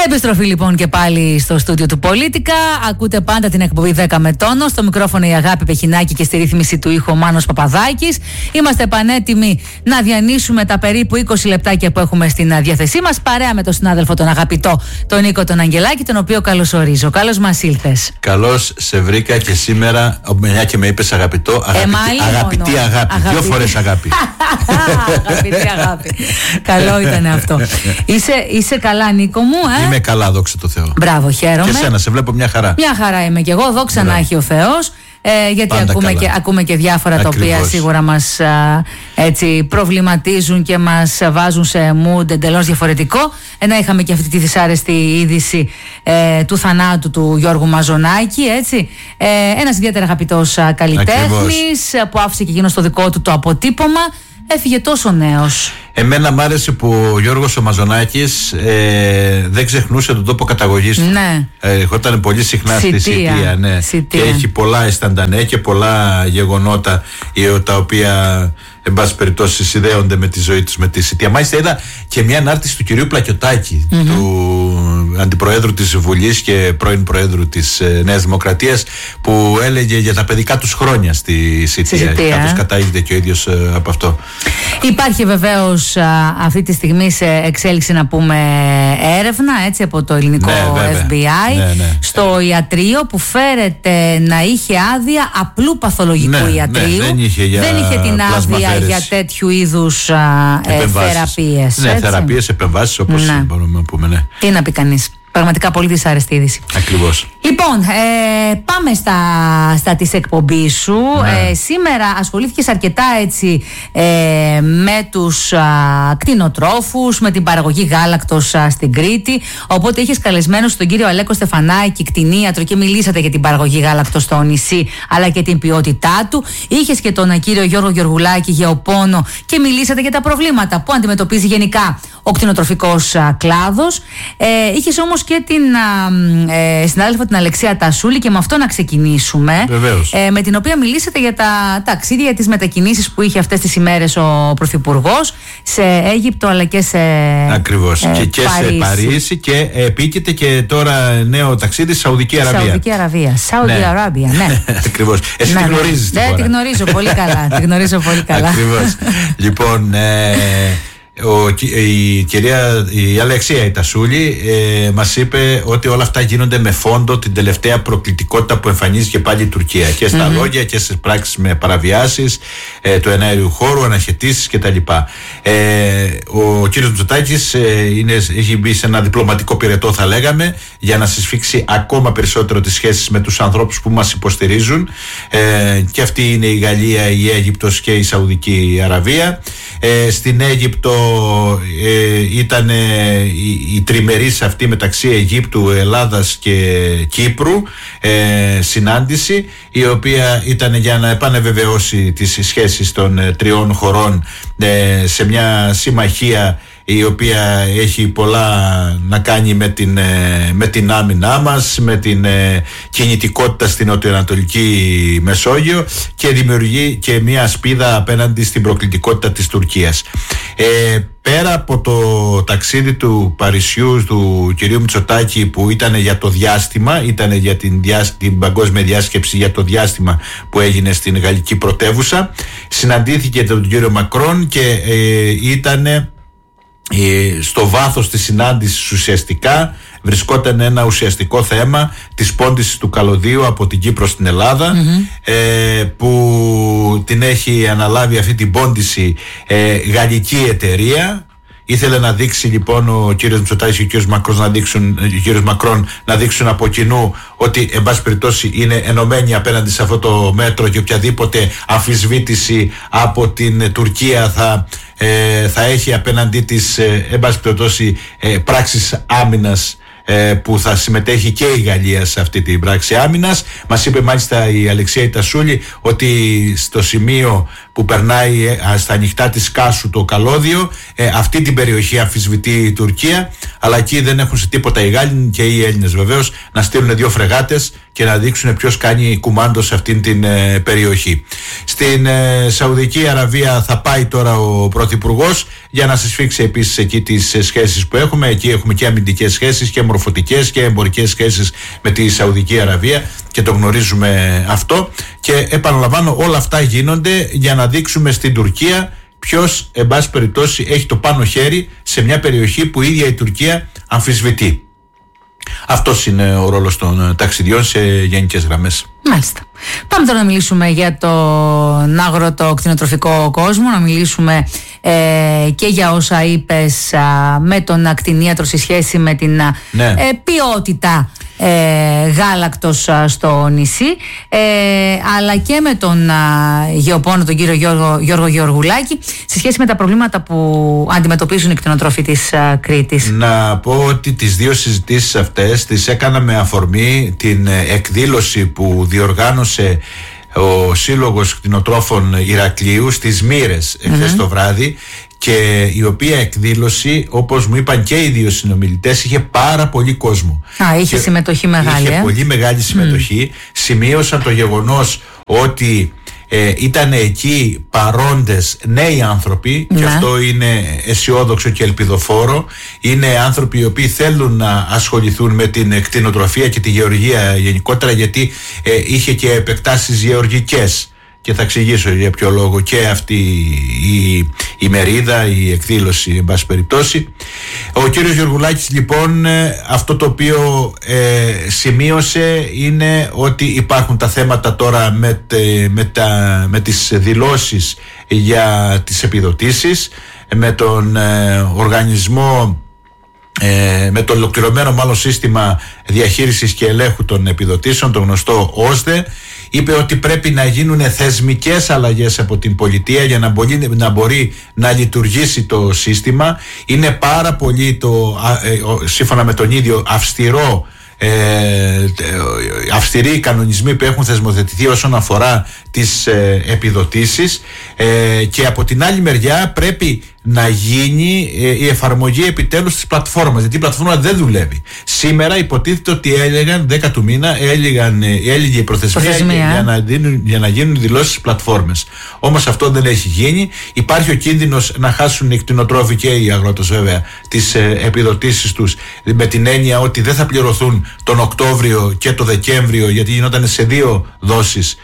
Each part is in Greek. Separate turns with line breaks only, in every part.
Επιστροφή λοιπόν και πάλι στο στούντιο του Πολίτικα. Ακούτε πάντα την εκπομπή 10 με τόνο. Στο μικρόφωνο η Αγάπη Πεχινάκη και στη ρύθμιση του ήχου ο Μάνος Παπαδάκης. Είμαστε πανέτοιμοι να διανύσουμε τα περίπου 20 λεπτάκια που έχουμε στην διάθεσή μας, παρέα με τον συνάδελφο τον αγαπητό, τον Νίκο τον Αγγελάκη, τον οποίο καλωσορίζω. Καλώς μας ήλθες.
Καλώς σε βρήκα και σήμερα, μια και με είπες αγαπητό, αγαπητή αγάπη. Δύο φορές αγάπη.
Αγαπητή αγάπη. Καλό ήταν αυτό. Είσαι καλά, Νίκο μου,
Είμαι καλά, δόξα τω Θεώ.
Μπράβο, χαίρομαι.
Και εσένα, σε βλέπω μια χαρά.
Μια χαρά είμαι κι εγώ, δόξα να έχει ο Θεός. Γιατί ακούμε και διάφορα
Ακριβώς.
τα οποία σίγουρα μας έτσι προβληματίζουν και μας βάζουν σε mood εντελώς διαφορετικό. Ενώ είχαμε και αυτή τη δυσάρεστη είδηση του θανάτου του Γιώργου Μαζονάκη, έτσι. Ένας ιδιαίτερα αγαπητός καλλιτέχνης που άφησε και εκείνος το δικό του το αποτύπωμα. Έφυγε τόσο νέος.
Εμένα μ' άρεσε που ο Γιώργος ο Μαζονάκης δεν ξεχνούσε τον τόπο καταγωγής του.
Ναι.
Ερχόταν πολύ συχνά στη Σιτία, ναι. Και έχει πολλά αισθαντανέ και πολλά γεγονότα τα οποία εν πάση περιπτώσει συνδέονται με τη ζωή τους με τη Σιτία. Μάλιστα είδα και μια ανάρτηση του κυρίου Πλακιωτάκη, του αντιπροέδρου της Βουλής και πρώην προέδρου της Νέας Δημοκρατίας, που έλεγε για τα παιδικά τους χρόνια στη Σιτία. Κάπως κατάγεται και ο ίδιος από αυτό.
Υπάρχει βεβαίως αυτή τη στιγμή σε εξέλιξη, να πούμε, έρευνα, έτσι, από το ελληνικό FBI στο ιατρίο, που φέρεται να είχε άδεια απλού παθολογικού ιατρίου.
Δεν είχε την
άδεια για τέτοιου είδους θεραπείες.
Ναι, θεραπείες, επεμβάσεις, όπως μπορούμε να πούμε. Ναι.
Τι να πει κανείς. Πραγματικά πολύ δυσάρεστη είδηση.
Ακριβώς.
Λοιπόν, πάμε στα της εκπομπής σου. Σήμερα ασχολήθηκες αρκετά, έτσι, με τους κτηνοτρόφους, με την παραγωγή γάλακτος στην Κρήτη. Οπότε είχες καλεσμένος τον κύριο Αλέκο Στεφανάκη, κτηνίατρο, και μιλήσατε για την παραγωγή γάλακτος στο νησί, αλλά και την ποιότητά του. Είχες και τον κύριο Γιώργο Γεωργουλάκη, γεωπόνο, και μιλήσατε για τα προβλήματα που αντιμετωπίζει γενικά ο κτηνοτροφικός κλάδος. Είχες όμως και την συνάδελφο την Αλεξία Τασούλη, και με αυτό να ξεκινήσουμε. Με την οποία μιλήσατε για τα ταξίδια, τις μετακινήσεις που είχε αυτές τις ημέρες ο Πρωθυπουργός σε Αίγυπτο, αλλά και σε
Ακριβώς. Και σε Παρίσι, και επίκειται και τώρα νέο ταξίδι στη Σαουδική Αραβία.
Saudi Arabia, ναι.
Ακριβώς. Εσύ τη γνωρίζεις τη χώρα.
Τη γνωρίζω πολύ καλά.
Ακριβώς. Λοιπόν, η Αλεξία η Τασούλη μας είπε ότι όλα αυτά γίνονται με φόντο την τελευταία προκλητικότητα που εμφανίζει πάλι η Τουρκία, και στα λόγια και στις πράξεις, με παραβιάσεις του εναέριου χώρου, αναχαιτήσεις κτλ. Ο κύριος Μητσοτάκης έχει μπει σε ένα διπλωματικό πυρετό, θα λέγαμε, για να συσφίξει ακόμα περισσότερο τις σχέσεις με τους ανθρώπους που μας υποστηρίζουν, και αυτή είναι η Γαλλία, η Αίγυπτος και η Σαουδική Αραβία. Στην Αίγυπτο ήταν η τριμερής αυτή μεταξύ Αιγύπτου, Ελλάδας και Κύπρου συνάντηση, η οποία ήταν για να επανεβεβαιώσει τις σχέσεις των τριών χωρών σε μια συμμαχία η οποία έχει πολλά να κάνει με την άμυνά μας, με την κινητικότητα στην νοτιοανατολική Μεσόγειο, και δημιουργεί και μια ασπίδα απέναντι στην προκλητικότητα της Τουρκίας. Πέρα από το ταξίδι του Παρισιού του κυρίου Μητσοτάκη, που ήταν για το διάστημα, ήταν για την παγκόσμια διάσκεψη για το διάστημα που έγινε στην γαλλική πρωτεύουσα, συναντήθηκε τον κύριο Μακρόν και ήταν στο βάθος της συνάντησης. Ουσιαστικά βρισκόταν ένα ουσιαστικό θέμα της πώντησης του καλωδίου από την Κύπρο στην Ελλάδα, που την έχει αναλάβει αυτή την πώντηση γαλλική εταιρεία. Ήθελε να δείξει λοιπόν ο κύριος Μητσοτάκης και ο κύριος Μακρόν να δείξουν από κοινού ότι εν πάση περιπτώσει είναι ενωμένοι απέναντι σε αυτό το μέτρο, και οποιαδήποτε αμφισβήτηση από την Τουρκία θα έχει απέναντί της εν πάση περιπτώσει πράξεις άμυνας, που θα συμμετέχει και η Γαλλία σε αυτή την πράξη άμυνας. Μας είπε μάλιστα η Αλεξία Τασούλη ότι στο σημείο που περνάει στα ανοιχτά της Κάσου το καλώδιο, αυτή την περιοχή αμφισβητεί η Τουρκία, αλλά εκεί δεν έχουν σε τίποτα οι Γάλλοι και οι Έλληνες βεβαίως να στείλουν 2 φρεγάτες και να δείξουν ποιος κάνει κουμάντο σε αυτήν την περιοχή. Στην Σαουδική Αραβία θα πάει τώρα ο Πρωθυπουργός για να συσφίξει επίσης εκεί τις σχέσεις που έχουμε. Εκεί έχουμε και αμυντικές σχέσεις και μορφωτικές και εμπορικές σχέσεις με τη Σαουδική Αραβία και το γνωρίζουμε αυτό. Και επαναλαμβάνω, όλα αυτά γίνονται για να δείξουμε στην Τουρκία ποιος, εν πάση περιπτώσει, έχει το πάνω χέρι σε μια περιοχή που η ίδια η Τουρκία αμφισβητεί. Αυτός είναι ο ρόλος των ταξιδιών σε γενικές γραμμές.
Μάλιστα. Πάμε τώρα να μιλήσουμε για τον αγροτοκτηνοτροφικό κόσμο, να μιλήσουμε και για όσα είπες με τον ακτινίατρο σε σχέση με την ποιότητα γάλακτος στο νησί, αλλά και με τον γεωπόνο τον κύριο Γιώργο Γεωργουλάκη σε σχέση με τα προβλήματα που αντιμετωπίζουν οι κτηνοτρόφοι της Κρήτης.
Να πω ότι τις 2 συζητήσεις αυτές τις έκανα με αφορμή την εκδήλωση που διοργάνωσε ο Σύλλογος Κτηνοτρόφων Ηρακλείου στις Μοίρες εχθές το βράδυ, και η οποία εκδήλωση, όπως μου είπαν και οι 2 συνομιλητές, είχε πάρα πολύ κόσμο.
Είχε συμμετοχή μεγάλη.
Είχε πολύ μεγάλη συμμετοχή. Σημείωσαν το γεγονός ότι ήταν εκεί παρόντες νέοι άνθρωποι, και αυτό είναι αισιόδοξο και ελπιδοφόρο. Είναι άνθρωποι οι οποίοι θέλουν να ασχοληθούν με την κτηνοτροφία και τη γεωργία γενικότερα, γιατί είχε και επεκτάσεις γεωργικές. Και θα εξηγήσω για ποιο λόγο και αυτή η μερίδα, η εκδήλωση, εν πάση περιπτώσει. Ο κύριος Γεωργουλάκης, λοιπόν, αυτό το οποίο σημείωσε είναι ότι υπάρχουν τα θέματα τώρα με τις δηλώσεις για τις επιδοτήσεις, με τον οργανισμό, με το ολοκληρωμένο μάλλον σύστημα διαχείρισης και ελέγχου των επιδοτήσεων, το γνωστό ΟΣΔΕ. Είπε ότι πρέπει να γίνουν θεσμικές αλλαγές από την πολιτεία για να μπορεί να λειτουργήσει το σύστημα. Είναι πάρα πολύ, σύμφωνα με τον ίδιο, αυστηροί κανονισμοί που έχουν θεσμοθετηθεί όσον αφορά τις επιδοτήσεις, και από την άλλη μεριά πρέπει να γίνει η εφαρμογή επιτέλους της πλατφόρμας, γιατί η πλατφόρμα δεν δουλεύει. Σήμερα υποτίθεται ότι έλεγαν 10 του μήνα, έλεγε η προθεσμία για να γίνουν δηλώσεις στις πλατφόρμες. Όμως αυτό δεν έχει γίνει. Υπάρχει ο κίνδυνος να χάσουν οι κτηνοτρόφοι και οι αγρότες βέβαια τις επιδοτήσεις τους, με την έννοια ότι δεν θα πληρωθούν τον Οκτώβριο και τον Δεκέμβριο, γιατί γινόταν σε 2 δόσεις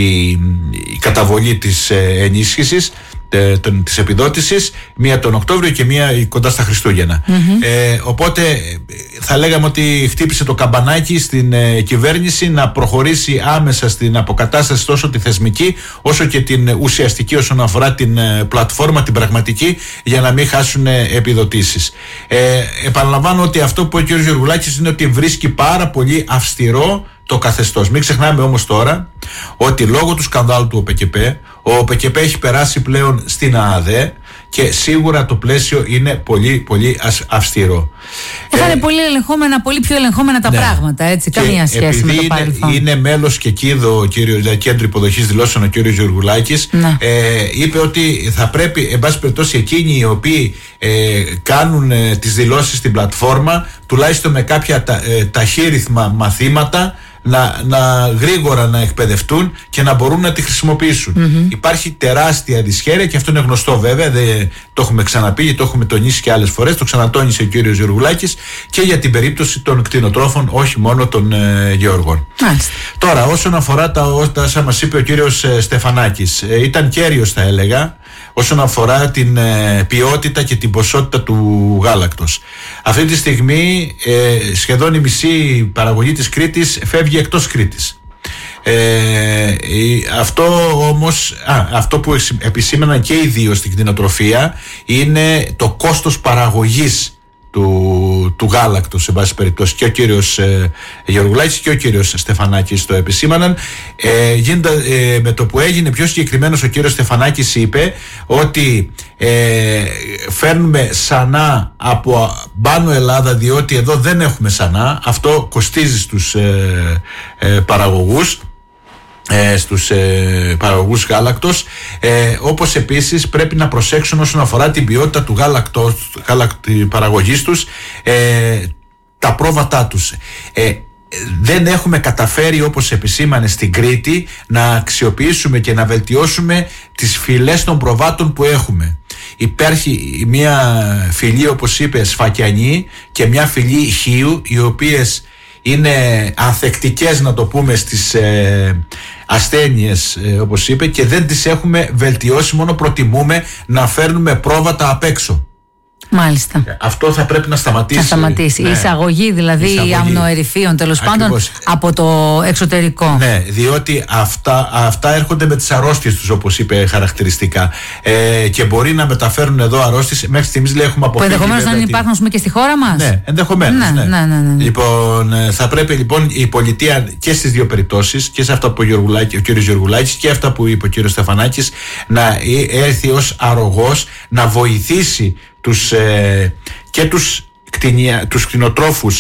η καταβολή της ενίσχυσης, της επιδότησης, μία τον Οκτώβριο και μία κοντά στα Χριστούγεννα. Οπότε θα λέγαμε ότι χτύπησε το καμπανάκι στην κυβέρνηση να προχωρήσει άμεσα στην αποκατάσταση τόσο τη θεσμική όσο και την ουσιαστική όσον αφορά την πλατφόρμα, την πραγματική, για να μην χάσουν επιδοτήσεις. Επαναλαμβάνω ότι αυτό που είπε ο κ. Γεωργουλάκης είναι ότι βρίσκει πάρα πολύ αυστηρό το καθεστώς. Μην ξεχνάμε όμως τώρα ότι λόγω του σκανδάλου του ο ΟΠΚΠ έχει περάσει πλέον στην ΑΑΔΕ και σίγουρα το πλαίσιο είναι πολύ πολύ αυστηρό.
Θα είναι πολύ πιο ελεγχόμενα τα πράγματα, έτσι, καμία σχέση με το παρελθόν.
Είναι μέλος και κέντρο υποδοχής δηλώσεων ο κ. Γεωργουλάκης, είπε ότι θα πρέπει, εν πάση περιπτώσει, εκείνοι οι οποίοι κάνουν τις δηλώσεις στην πλατφόρμα, τουλάχιστον με κάποια ταχύρυθμα μαθήματα, να γρήγορα να εκπαιδευτούν και να μπορούν να τη χρησιμοποιήσουν. Υπάρχει τεράστια δυσχέρεια και αυτό είναι γνωστό βέβαια, το έχουμε ξαναπεί, το έχουμε τονίσει και άλλες φορές, το ξανατόνισε ο κύριος Γεωργουλάκης και για την περίπτωση των κτηνοτρόφων, όχι μόνο των γεωργών. Τώρα, όσον αφορά τα όσα μας είπε ο κύριος Στεφανάκης, ήταν κέριος θα έλεγα όσον αφορά την ποιότητα και την ποσότητα του γάλακτος. Αυτή τη στιγμή σχεδόν η μισή παραγωγή της Κρήτης φεύγει εκτός Κρήτης. Αυτό που επισήμαναν και οι 2 στην κτηνοτροφία είναι το κόστος παραγωγής του γάλακτος, σε βάση περιπτώσει. Και ο κύριος Γεωργουλάκης και ο κύριος Στεφανάκης το επισήμαναν. Με το που έγινε πιο συγκεκριμένος, ο κύριος Στεφανάκης είπε ότι φέρνουμε σανά από πάνω Ελλάδα, διότι εδώ δεν έχουμε σανά. Αυτό κοστίζει στους παραγωγούς. στους παραγωγούς γάλακτος, όπως επίσης πρέπει να προσέξουν όσον αφορά την ποιότητα του παραγωγής τους, τα πρόβατά τους. Δεν έχουμε καταφέρει, όπως επισήμανε στην Κρήτη, να αξιοποιήσουμε και να βελτιώσουμε τις φυλές των προβάτων που έχουμε. Υπάρχει μια φυλή, όπως είπε, Σφακιανή, και μια φυλή Χίου, οι οποίες είναι ανθεκτικές, να το πούμε, στις ασθένειες, όπως είπε, και δεν τις έχουμε βελτιώσει, μόνο προτιμούμε να φέρνουμε πρόβατα απ' έξω.
Μάλιστα.
Αυτό θα πρέπει να σταματήσει.
Να σταματήσει. Ναι. Η εισαγωγή δηλαδή αμνοερυφίων, τέλος πάντων, από το εξωτερικό.
Ναι, διότι αυτά έρχονται με τις αρρώστιες τους, όπως είπε χαρακτηριστικά. Και μπορεί να μεταφέρουν εδώ αρρώστιες. Μέχρι στιγμής λέει έχουμε αποφύγει.
Που ενδεχομένως να υπάρχουν και στη χώρα μας.
Ναι, ενδεχομένως. Ναι. Λοιπόν, θα πρέπει λοιπόν η πολιτεία και στις δύο περιπτώσεις, και σε αυτά που είπε ο κ. Γεωργουλάκης και αυτά που είπε ο κ. Στεφανάκης, να έρθει ως αρρωγός να βοηθήσει τους κτηνοτρόφους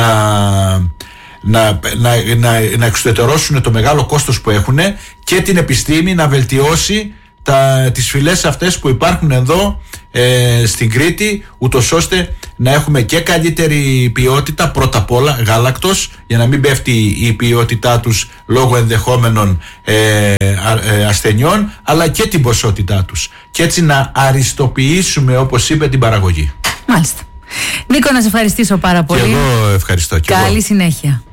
να εξουδετερώσουν το μεγάλο κόστος που έχουν, και την επιστήμη να βελτιώσει τις φυλές αυτές που υπάρχουν εδώ στην Κρήτη, ούτως ώστε να έχουμε και καλύτερη ποιότητα, πρώτα απ' όλα γάλακτος, για να μην πέφτει η ποιότητά τους λόγω ενδεχόμενων ασθενειών, αλλά και την ποσότητά τους, και έτσι να αριστοποιήσουμε, όπως είπε, την παραγωγή.
Μάλιστα. Νίκο, να σε ευχαριστήσω πάρα πολύ.
Και εγώ ευχαριστώ.
Καλή συνέχεια.